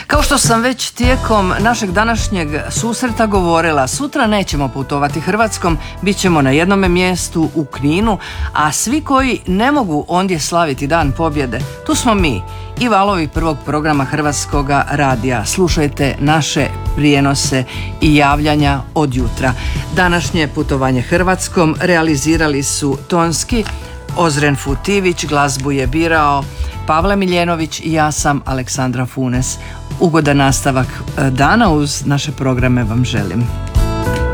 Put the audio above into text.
Kao što sam već tijekom našeg današnjeg susreta govorila, sutra nećemo putovati Hrvatskom, bit ćemo na jednome mjestu u Kninu, a svi koji ne mogu ondje slaviti Dan pobjede, tu smo mi i valovi prvog programa Hrvatskoga radija. Slušajte naše prijenose i javljanja od jutra. Današnje putovanje Hrvatskom realizirali su tonski Ozren Futivić, glazbu je birao Pavle Miljenović i ja sam Aleksandra Funes. Ugodan nastavak dana uz naše programe vam želim.